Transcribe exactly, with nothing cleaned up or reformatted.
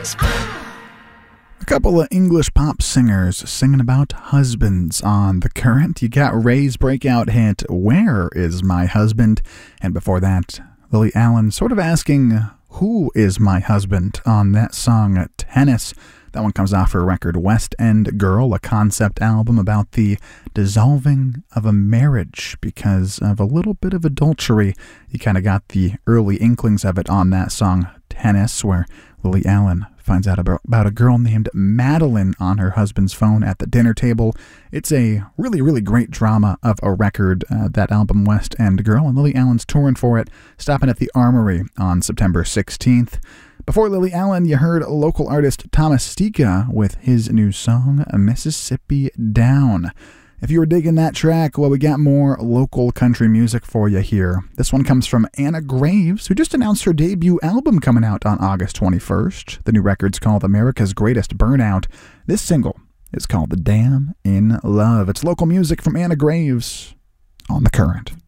A couple of English pop singers singing about husbands on The Current. You got Ray's breakout hit, Where Is My Husband? And before that, Lily Allen sort of asking, Who is my husband? On that song, Tennis. That one comes off her record, West End Girl, a concept album about the dissolving of a marriage because of a little bit of adultery. You kind of got the early inklings of it on that song, Tennis, where Lily Allen finds out about, about a girl named Madeline on her husband's phone at the dinner table. It's a really, really great drama of a record, uh, that album West End Girl, and Lily Allen's touring for it, stopping at the Armory on September sixteenth. Before Lily Allen, you heard local artist Thomas Stika with his new song, Mississippi Down. If you were digging that track, well, we got more local country music for you here. This one comes from Anna Graves, who just announced her debut album coming out on August twenty-first. The new record's called America's Greatest Burnout. This single is called The Damn in Love. It's local music from Anna Graves on The Current.